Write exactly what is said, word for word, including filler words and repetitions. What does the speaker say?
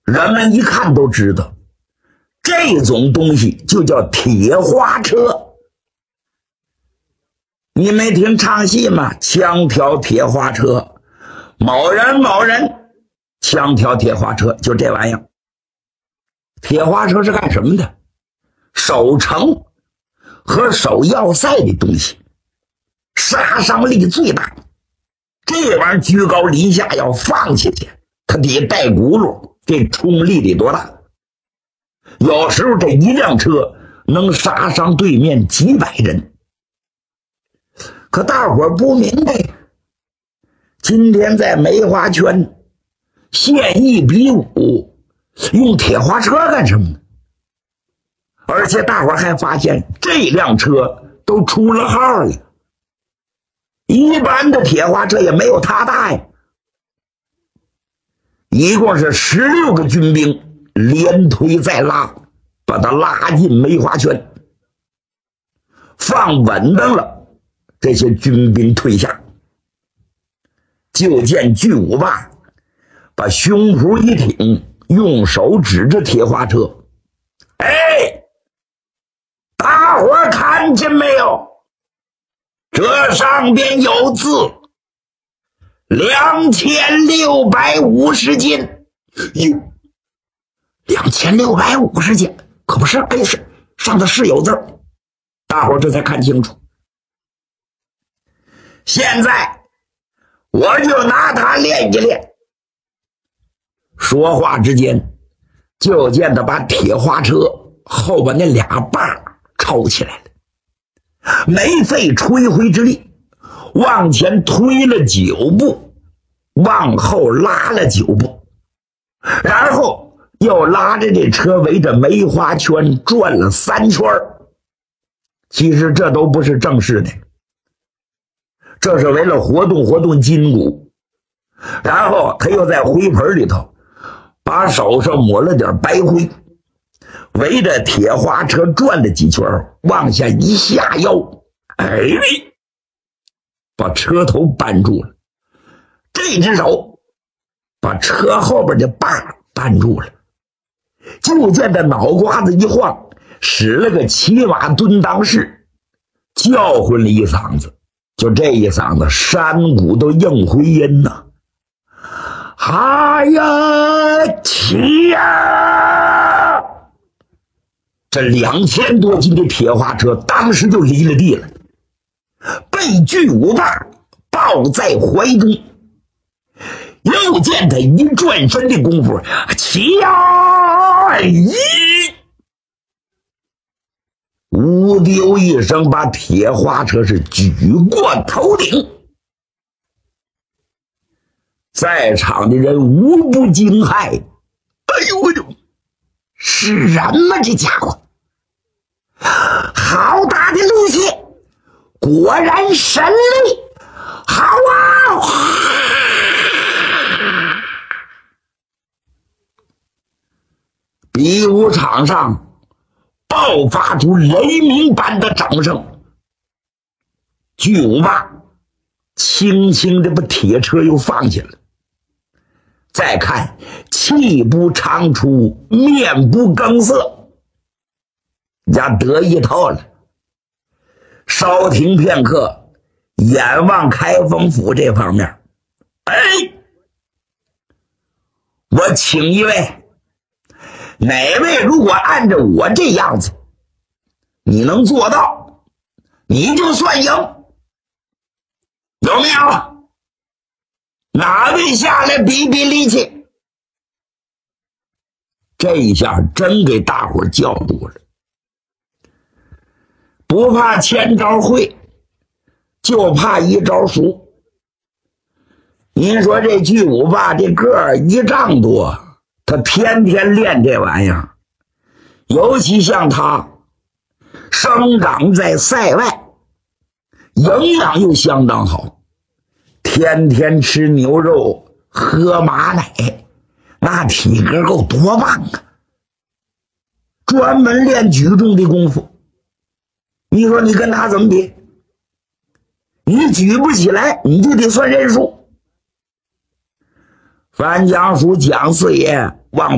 人们一看都知道，这种东西就叫铁花车。你没听唱戏吗？枪挑铁花车，某人某人枪挑铁花车，就这玩意儿。铁花车是干什么的？守城和守要塞的东西，杀伤力最大。这玩意儿居高临下要放下去，它得带轱辘，这冲力得多大？有时候这一辆车能杀伤对面几百人。可大伙儿不明白，今天在梅花圈现役比武，用铁花车干什么呢？而且大伙儿还发现这辆车都出了号了，一般的铁花车也没有它大呀。一共是十六个军兵连推再拉，把它拉进梅花圈，放稳当了。这些军兵退下，就见巨无霸把胸脯一挺，用手指着铁花车：“哎，大伙儿看见没有？这上边有字，两千六百五十斤。哟，两千六百五十斤，可不是？哎，是上头是有字儿。大伙儿这才看清楚。现在我就拿它练一练。”说话之间，就见他把铁花车后边那俩把抽起来了，没费吹灰之力，往前推了九步，往后拉了九步，然后又拉着这车围着梅花圈转了三圈。其实这都不是正式的，这是为了活动活动筋骨。然后他又在灰盆里头把手上抹了点白灰，围着铁花车转了几圈，往下一下腰，哎，把车头扳住了。这只手把车后边的把扳住了，就见他脑瓜子一晃，使了个骑马蹲裆式，叫唤了一嗓子。就这一嗓子，山谷都应回音呐！哈呀，骑呀！这两千多斤的铁花车当时就离了地了，被巨无霸抱在怀中。又见他一转身的功夫，骑呀！咦！呜丢一声，把铁花车是举过头顶。在场的人无不惊骇，哎呦呦，是人吗？这家伙好大的力气，果然神力，好啊！比武场上爆发出雷鸣般的掌声。巨无霸轻轻地把铁车又放下了。再看，气不长出，面不更色，家得一套了。稍停片刻，眼望开封府这方面，哎，我请一位，哪位如果按照我这样子，你能做到，你就算赢，有没有？哪位下来比比力气？这一下真给大伙叫住了。不怕千招会，就怕一招熟。您说这巨无霸这个儿一丈多，他天天练这玩意儿，尤其像他生长在塞外，营养又相当好，天天吃牛肉喝马奶，那体格够多棒啊！专门练举重的功夫，你说你跟他怎么比？你举不起来，你就得算认输。樊江叔蒋四爷